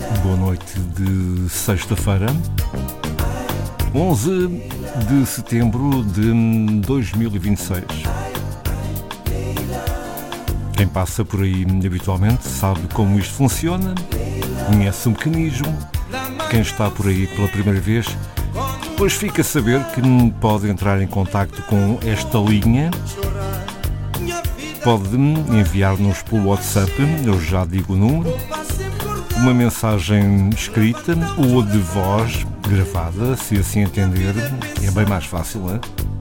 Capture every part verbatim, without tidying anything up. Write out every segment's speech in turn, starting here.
Boa noite de sexta-feira, onze de setembro de dois mil e vinte e seis. Quem passa por aí habitualmente sabe como isto funciona, conhece o mecanismo. Quem está por aí pela primeira vez, depois fica a saber que pode entrar em contacto com esta linha. Pode enviar-nos pelo WhatsApp, eu já digo o número, uma mensagem escrita ou de voz gravada, se assim entender, é bem mais fácil, não é?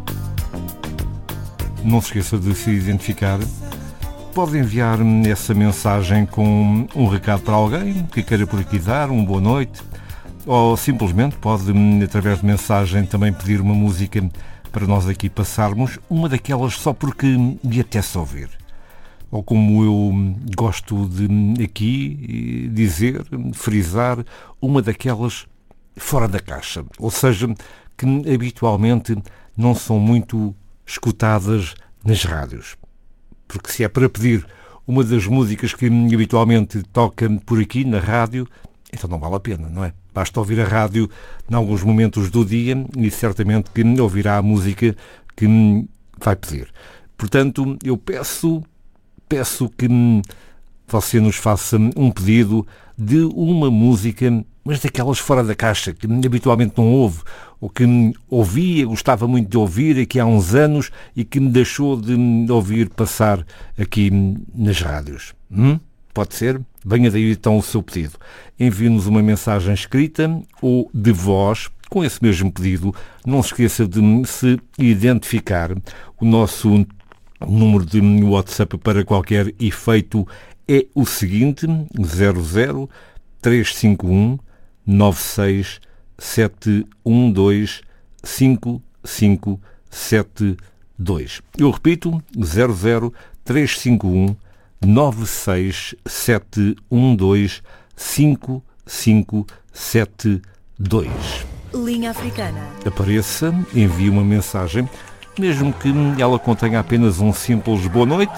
Não se esqueça de se identificar. Pode enviar essa mensagem com um recado para alguém que queira por aqui dar, um boa noite, ou simplesmente pode, através de mensagem, também pedir uma música para nós aqui passarmos, uma daquelas só porque lhe apetece ouvir. Ou como eu gosto de aqui dizer, frisar, uma daquelas fora da caixa. Ou seja, que habitualmente não são muito escutadas nas rádios. Porque se é para pedir uma das músicas que habitualmente toca por aqui na rádio, então não vale a pena, não é? Basta ouvir a rádio em alguns momentos do dia e certamente que ouvirá a música que vai pedir. Portanto, eu peço, peço que você nos faça um pedido de uma música, mas daquelas fora da caixa, que habitualmente não ouve, ou que ouvia, gostava muito de ouvir aqui há uns anos e que me deixou de ouvir passar aqui nas rádios. Hum? Pode ser? Venha daí então o seu pedido. Envie-nos uma mensagem escrita ou de voz com esse mesmo pedido. Não se esqueça de se identificar. O nosso número de WhatsApp para qualquer efeito é o seguinte: zero zero três cinco um nove seis sete um dois cinco cinco sete dois. Eu repito, zero zero três cinco um nove seis sete um dois cinco cinco sete dois. Linha Africana. Apareça, envie uma mensagem, mesmo que ela contenha apenas um simples boa noite.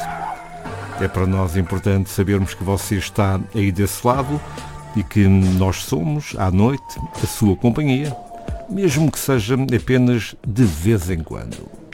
É para nós importante sabermos que você está aí desse lado e que nós somos, à noite, a sua companhia, mesmo que seja apenas de vez em quando.